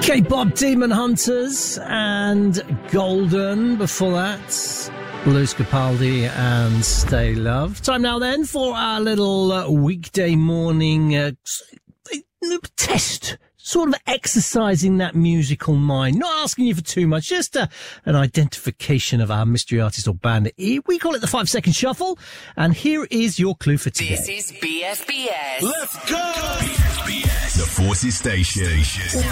K-pop Demon Hunters and Golden. Before that, Lewis Capaldi and Stay Love. Time now then for our little weekday morning test. Sort of exercising that musical mind. Not asking you for too much, just an identification of our mystery artist or band. We call it the 5-second shuffle. And here is your clue for today. This is BFBS. Let's go! BFBS, the Forces Station.